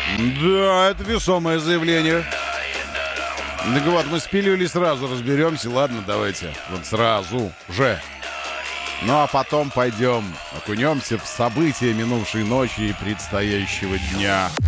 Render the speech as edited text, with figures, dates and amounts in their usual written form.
Да, это весомое заявление. Так вот, мы с пилюлей сразу разберемся. Ладно, давайте. Вот сразу же. Ну, а потом пойдем окунемся в события минувшей ночи и предстоящего дня.